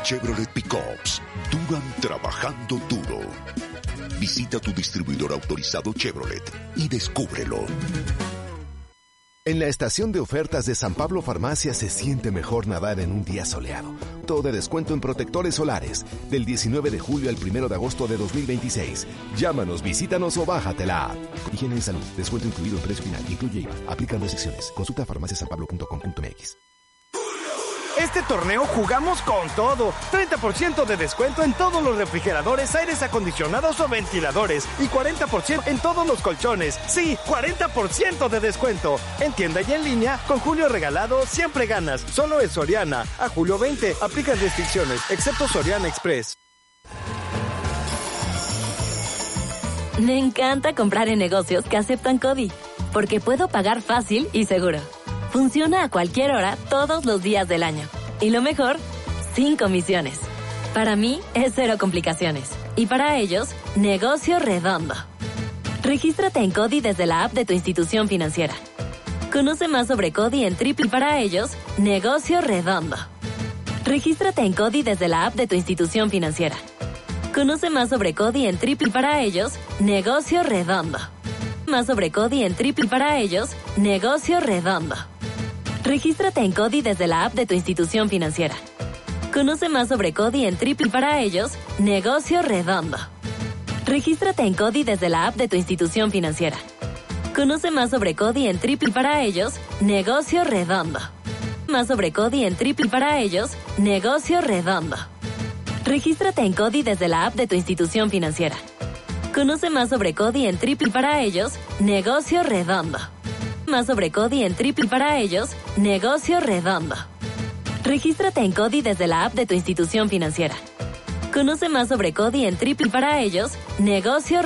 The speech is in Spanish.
Chevrolet Pickups duran trabajando duro. Visita tu distribuidor autorizado Chevrolet y descúbrelo. En la estación de ofertas de San Pablo Farmacia se siente mejor nadar en un día soleado. Todo de descuento en protectores solares. Del 19 de julio al 1 de agosto de 2026. Llámanos, visítanos o bájate la app. Higiene y salud. Descuento incluido en precio final. Incluye IVA. Aplican restricciones. Consulta farmaciasanpablo.com.mx. Este torneo jugamos con todo. 30% de descuento en todos los refrigeradores, aires acondicionados o ventiladores. Y 40% en todos los colchones. Sí, 40% de descuento. En tienda y en línea, con Julio Regalado siempre ganas. Solo en Soriana. A julio 20. Aplican restricciones, excepto Soriana Express. Me encanta comprar en negocios que aceptan CODI, porque puedo pagar fácil y seguro. Funciona a cualquier hora, todos los días del año. Y lo mejor, sin comisiones. Para mí, es cero complicaciones. Y para ellos, negocio redondo. Regístrate en CODI desde la app de tu institución financiera. Conoce más sobre CODI en y para ellos, negocio redondo. Regístrate en CODI desde la app de tu institución financiera. Conoce más sobre CODI en y para ellos, negocio redondo. Más sobre CODI en y para ellos, negocio redondo. Regístrate en CODI desde la app de tu institución financiera. Conoce más sobre CODI en y para ellos, negocio redondo. Regístrate en CODI desde la app de tu institución financiera. Conoce más sobre CODI en y para ellos, negocio redondo. Más sobre CODI en y para ellos, negocio redondo. Regístrate en CODI desde la app de tu institución financiera. Conoce más sobre CODI en y para ellos, negocio redondo. Más sobre CODI en y para ellos, negocio redondo. Regístrate en CODI desde la app de tu institución financiera. Conoce más sobre CODI en y para ellos, negocio